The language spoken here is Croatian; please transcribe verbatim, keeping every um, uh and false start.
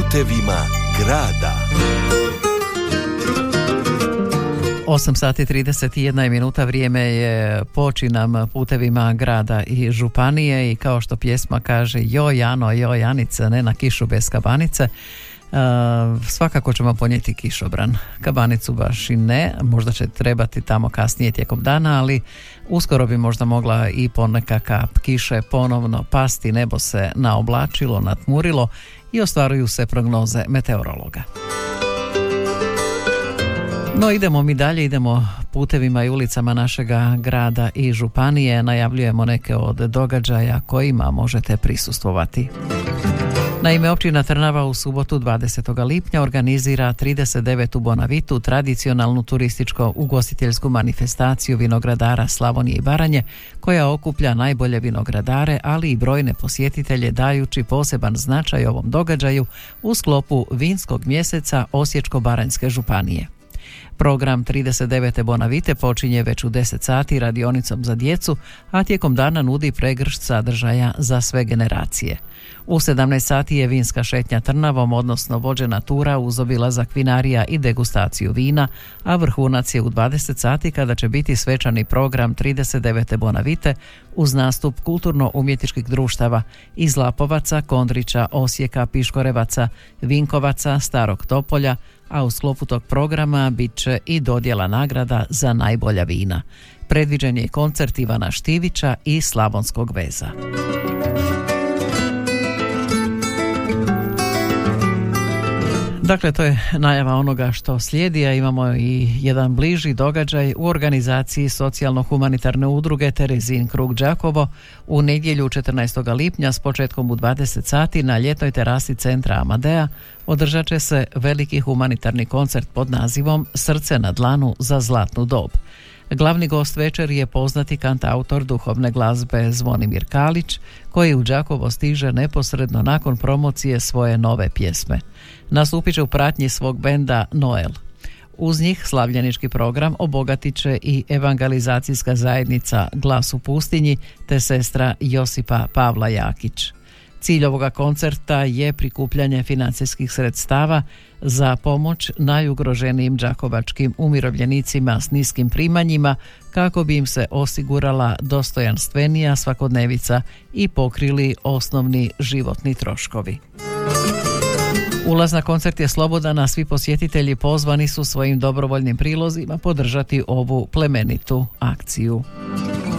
Putevima grada. osam sati trideset jedna minuta, vrijeme je poći nam putevima grada i županije i kao što pjesma kaže joj Ano, joj Anice, ne na kišu bez kabanice. Uh, svakako ćemo ponijeti kišobran. Kabanicu baš i ne, možda će trebati tamo kasnije tijekom dana, ali uskoro bi možda mogla i poneka kap kiše ponovno pasti, nebo se naoblačilo, natmurilo i ostvaruju se prognoze meteorologa. No idemo mi dalje, idemo putevima i ulicama našega grada i županije, najavljujemo neke od događaja kojima možete prisustvovati. Naime, općina Trnava u subotu dvadesetog lipnja organizira trideset devetu Bonavitu, tradicionalnu turističko-ugostiteljsku manifestaciju vinogradara Slavonije i Baranje, koja okuplja najbolje vinogradare, ali i brojne posjetitelje, dajući poseban značaj ovom događaju u sklopu vinskog mjeseca Osječko-baranjske županije. Program trideset devete Bonavite počinje već u deset sati radionicom za djecu, a tijekom dana nudi pregršt sadržaja za sve generacije. U sedamnaest sati je vinska šetnja Trnavom, odnosno vođena tura uz obilazak vinarija i degustaciju vina, a vrhunac je u dvadeset sati kada će biti svečani program trideset devete Bonavite uz nastup kulturno-umjetničkih društava iz Lapovaca, Kondrića, Osijeka, Piškorevaca, Vinkovaca, Starog Topolja, a u sklopu tog programa bit će i dodjela nagrada za najbolja vina. Predviđen je koncert Ivana Štivića i Slavonskog veza. Dakle, to je najava onoga što slijedi, a imamo i jedan bliži događaj u organizaciji socijalno-humanitarne udruge Terezin krug Đakovo u nedjelju četrnaestog lipnja s početkom u dvadeset sati na ljetnoj terasi centra Amadea održat će se veliki humanitarni koncert pod nazivom Srce na dlanu za zlatnu dob. Glavni gost večeri je poznati kantautor duhovne glazbe Zvonimir Kalić, koji u Đakovo stiže neposredno nakon promocije svoje nove pjesme. Nastupit će u pratnji svog benda Noel. Uz njih slavljenički program obogatit će i evangelizacijska zajednica Glas u pustinji te sestra Josipa Pavla Jakić. Cilj ovoga koncerta je prikupljanje financijskih sredstava za pomoć najugroženijim đakovačkim umirovljenicima s niskim primanjima kako bi im se osigurala dostojanstvenija svakodnevica i pokrili osnovni životni troškovi. Ulaz na koncert je slobodan, a svi posjetitelji pozvani su svojim dobrovoljnim prilozima podržati ovu plemenitu akciju.